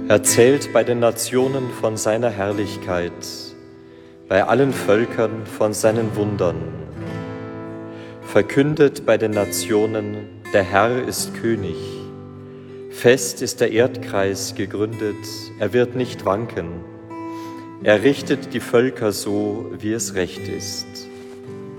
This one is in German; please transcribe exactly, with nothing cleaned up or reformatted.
Erzählt bei den Nationen von seiner Herrlichkeit, bei allen Völkern von seinen Wundern. Verkündet bei den Nationen, der Herr ist König. Fest ist der Erdkreis gegründet, er wird nicht wanken. Er richtet die Völker so, wie es recht ist.